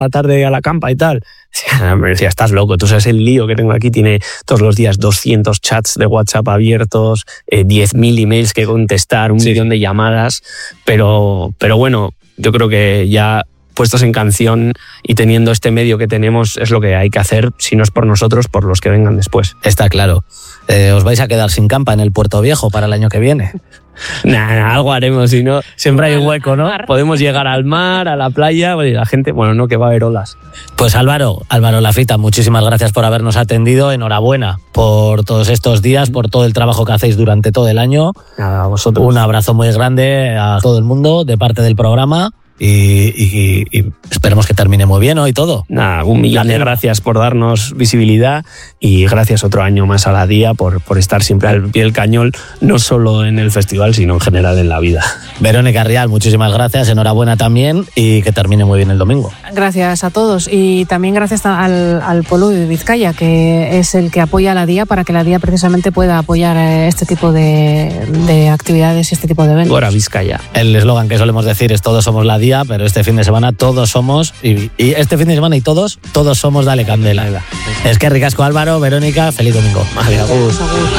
la tarde a la campa y tal. Me decía, estás loco, tú sabes el lío que tengo aquí, tiene todos los días 200 chats de WhatsApp abiertos, 10.000 emails que contestar, un millón de llamadas, pero bueno, yo creo que ya puestos en canción y teniendo este medio que tenemos es lo que hay que hacer, si no es por nosotros, por los que vengan después. Está claro. ¿Os vais a quedar sin campa en el Puerto Viejo para el año que viene? Nah, algo haremos, si no, siempre hay un hueco, ¿no? Podemos llegar al mar, a la playa, y la gente, bueno, no, que va a haber olas. Pues Álvaro Lafita, muchísimas gracias por habernos atendido, enhorabuena por todos estos días, por todo el trabajo que hacéis durante todo el año. Nada, a vosotros. Un abrazo muy grande a todo el mundo de parte del programa. Y esperemos que termine muy bien hoy todo. Nada, un millón de gracias por darnos visibilidad y gracias otro año más a la DIA por estar siempre al pie del cañón, no solo en el festival, sino en general en la vida. Verónica Rial, muchísimas gracias, enhorabuena también y que termine muy bien el domingo. Gracias a todos y también gracias al Polo de Vizcaya, que es el que apoya a la DIA para que la DIA precisamente pueda apoyar este tipo de actividades y este tipo de eventos. Gora Vizcaya. El eslogan que solemos decir es todos somos la DIA, pero este fin de semana todos somos, y este fin de semana y todos somos Dale Candela. Es que ricasco Álvaro, Verónica, feliz domingo. Adiós.